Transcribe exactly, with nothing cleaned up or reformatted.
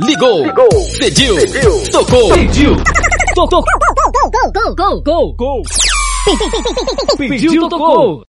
Ligou. Ligou. Pediu. Pediu. Tocou. Pediu. Tocou. Gol, gol, gol, gol, gol, gol. Pediu, tocou.